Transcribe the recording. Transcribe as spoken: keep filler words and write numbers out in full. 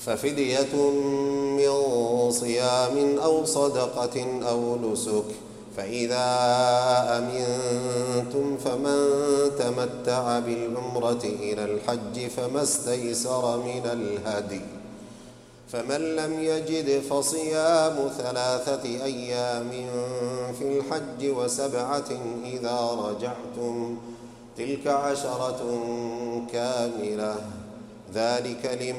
ففدية من صيام أو صدقة أو نسك، فإذا أمنتم فمن تمتع بالعمرة إلى الحج فما استيسر من الهدي، فمن لم يجد فصيام ثلاثة أيام في الحج وسبعة إذا رجعتم، تلك عشرة كاملة، ذلك لمن